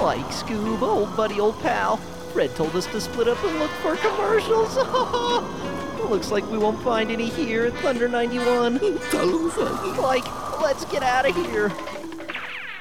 Like, Scoob, old buddy, old pal. Fred told us to split up and look for commercials. Looks like we won't find any here at Thunder 91. Like, let's get out of here.